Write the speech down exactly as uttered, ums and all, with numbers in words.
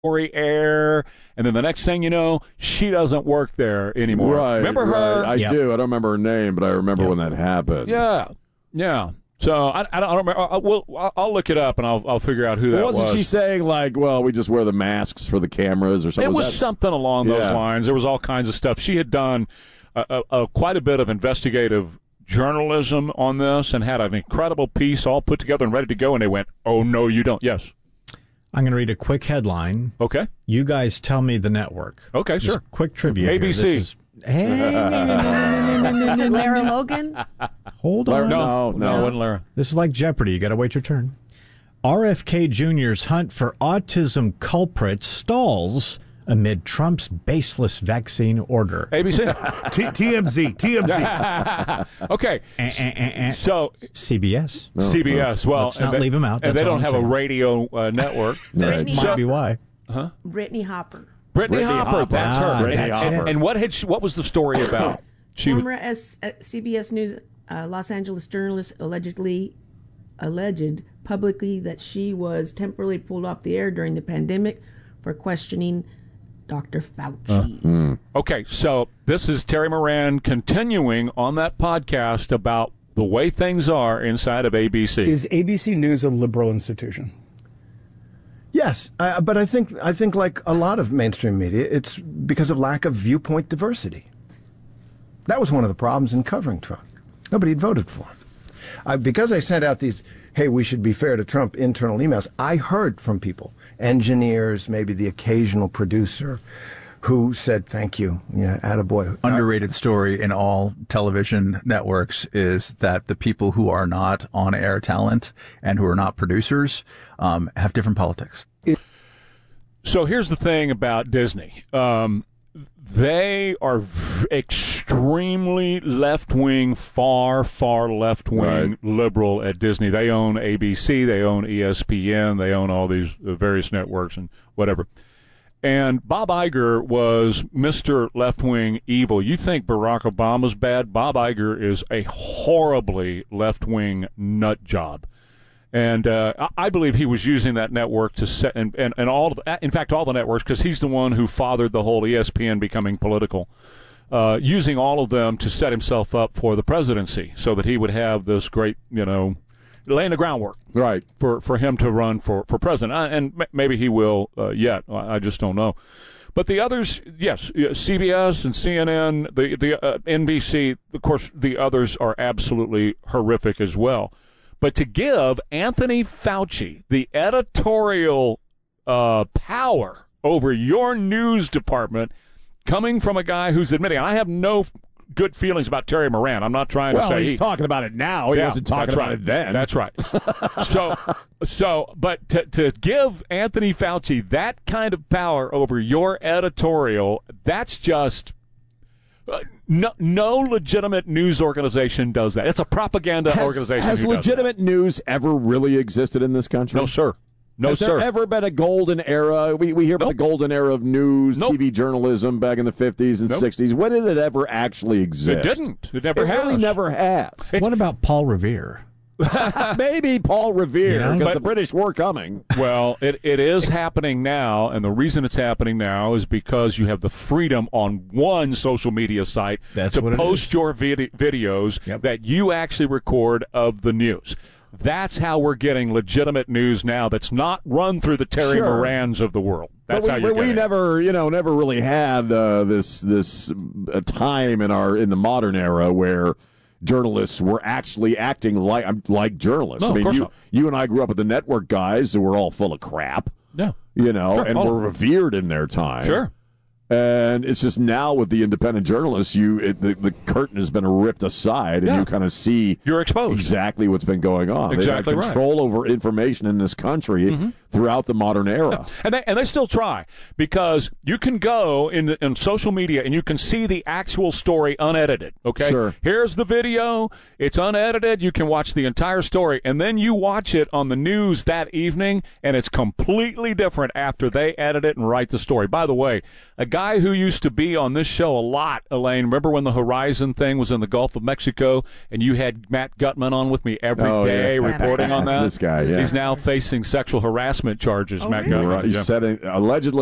story air, and then the next thing you know, she doesn't work there anymore. Right. Remember her? Right. I Yep. do. I don't remember her name, but I remember Yep. when that happened. Yeah. Yeah. So I, I don't I don't remember. I'll, we'll, I'll look it up and I'll I'll figure out who that Well, wasn't was. she saying like, well, we just wear the masks for the cameras or something? It was, that- something along those Yeah. lines. There was all kinds of stuff. She had done a, a, a, quite a bit of investigative journalism on this and had an incredible piece all put together and ready to go. And they went, "Oh no, you don't." Yes. I'm going to read a quick headline. Okay. You guys tell me the network. Okay. Just Sure. quick trivia. A B C. Here. This is, hey, Is it Lara Logan? hold on. No, No, no. it wasn't Lara. This is like Jeopardy. You got to wait your turn. R F K Junior's hunt for autism culprits stalls amid Trump's baseless vaccine order. A B C. T- TMZ. T M Z. Okay. Eh, eh, eh, eh. So C B S. C B S. Well, Let's not and they, leave 'em out. And That's they all don't I'm have a saying. radio uh, network. Brittany, Might Hopper. be why. Brittany Hopper. Brittany, Brittany Hopper. Hopper. That's Ah, her. Brittany and, Hopper. and, and what had she, what was the story about? She was, Former S- uh, C B S News uh, Los Angeles journalist allegedly alleged publicly that she was temporarily pulled off the air during the pandemic for questioning Doctor Fauci. Okay, so this is Terry Moran continuing on that podcast about the way things are inside of A B C. Is A B C News a liberal institution? Yes, I, but I think I think like a lot of mainstream media, it's because of lack of viewpoint diversity. That was one of the problems in covering Trump. Nobody had voted for him. I, because I sent out these, hey, we should be fair to Trump internal emails, I heard from people, engineers, maybe the occasional producer, who said, thank you, yeah, attaboy. Underrated story in all television networks is that the people who are not on-air talent and who are not producers um, have different politics. So here's the thing about Disney. Um, they are v- extremely left-wing, far, far left-wing Right. liberal at Disney. They own A B C, they own E S P N, they own all these uh, various networks and whatever. And Bob Iger was Mister Left-Wing evil. You think Barack Obama's bad? Bob Iger is a horribly left-wing nut job. And uh, I I believe he was using that network to set, and, and, and all, the, in fact, all the networks, because he's the one who fathered the whole E S P N becoming political, uh, using all of them to set himself up for the presidency so that he would have this great, you know, laying the groundwork Right. for, for him to run for, for president. Uh, and m- maybe he will uh, yet. I I just don't know. But the others, yes, yeah, C B S and C N N, the, the uh, N B C, of course, the others are absolutely horrific as well. But to give Anthony Fauci the editorial uh, power over your news department, coming from a guy who's admitting, I have no good feelings about Terry Moran. I'm not trying Well, to say he's he, talking about it now. He Yeah, wasn't talking that's about right. it then. That's right. so, so, but to to give Anthony Fauci that kind of power over your editorial, that's just. Uh, no, no legitimate news organization does that. It's a propaganda Has, organization. has who does legitimate news ever really existed in this that. country? No, sir. No, Has sir. there ever been a golden era? We, we hear about Nope. the golden era of news, Nope. T V journalism back in the fifties and Nope. sixties. When did it ever actually exist? It didn't. It never It has. really never has. What about Paul Revere? Maybe Paul Revere, You know? because But- the British were coming. Well, it, it is happening now, and the reason it's happening now is because you have the freedom on one social media site That's to what it post is. your vid- videos Yep. that you actually record of the news. That's how we're getting legitimate news now that's not run through the Terry Sure. Morans of the world. That's but how we, you're but we getting it. never, you know, never really had uh, this this uh, time in our in the modern era where journalists were actually acting like like journalists. No, I of mean, course you not. you and I grew up with the network guys who were all full of crap, Yeah. you know, Sure, and all were of revered in their time. Sure. And it's just now with the independent journalists, you it, the, the curtain has been ripped aside, and Yeah. you kind of see You're exposed. exactly what's been going on. Exactly They right. have control over information in this country Mm-hmm. throughout the modern era. And they, and they still try, because you can go in, in social media and you can see the actual story unedited, okay? Sure. Here's the video. It's unedited. You can watch the entire story. And then you watch it on the news that evening, and it's completely different after they edit it and write the story. By the way, a guy guy who used to be on this show a lot, Elaine. Remember when the Horizon thing was in the Gulf of Mexico, and you had Matt Gutman on with me every Oh, day yeah. reporting on that? This guy, yeah. He's now facing sexual harassment charges, Oh, Matt really? Gutman. Right. He's Yeah. setting allegedly.